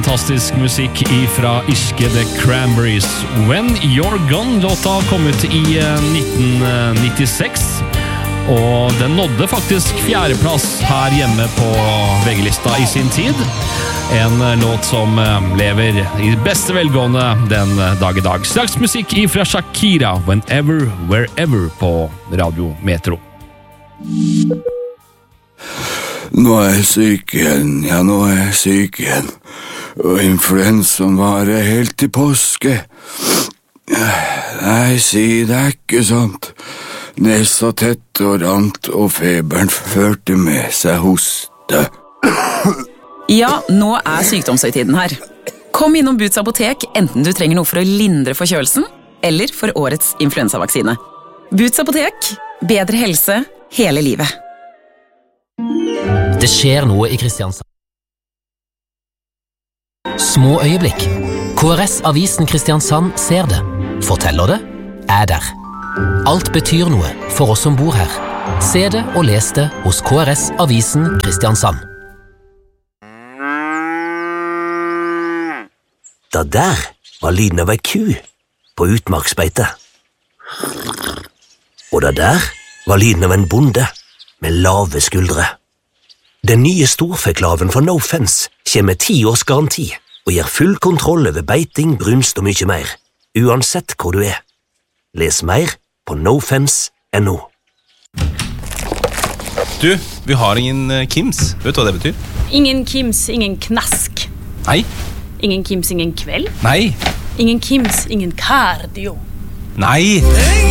fantastisk musikk fra irske The Cranberries. When You're Gone, låta kom ut i 1996, og den nådde faktisk fjerdeplass her hjemme på VG-lista i sin tid. En låt som lever i beste velgående den dag i dag. Slags musikk fra Shakira, Whenever, Wherever på Radio Metro. Nå er jeg syk igjen, og influensaen varer helt til påske. Nei, si det er ikke sant. Nesa tett og rant, og feberen førte med seg hoste. Ja, nå er sykdomshøytiden her. Kom innom Boots apotek, enten du trenger noe for å lindre forkjølelsen, eller for årets influensavaksine. Boots apotek, bedre helse hele livet. Det skjer noe i Kristiansand. Små øyeblikk. KRS-avisen Kristiansand ser det, forteller det, er der. Alt betyr noe for oss som bor her. Se det og les det hos KRS-avisen Kristiansand. Da der var lyden av ei ku på utmarksbeite. Og da der var lyden av en bonde med lave skuldre. Den nye storfeklaven fra No Fence kommer med 10 års garanti og gir full kontroll over beiting, brunst og mye mer, uansett hvor du er. Les mer på nofence.no. Du, vi har ingen Kims. Vet du hva det betyr? Ingen Kims, ingen knask. Nei. Ingen Kims, ingen kveld. Nei. Ingen Kims, ingen cardio. Nei.